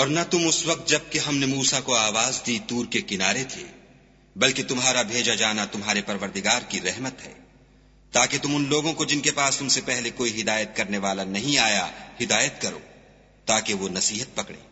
और न तुम उस वक्त जबकि हमने मूसा को आवाज दी तूर के किनारे थे, बल्कि तुम्हारा भेजा जाना तुम्हारे परवरदिगार की रहमत है, ताकि तुम उन लोगों को जिनके पास तुमसे पहले कोई हिदायत करने वाला नहीं आया हिदायत करो, ताकि वो नसीहत पकड़े।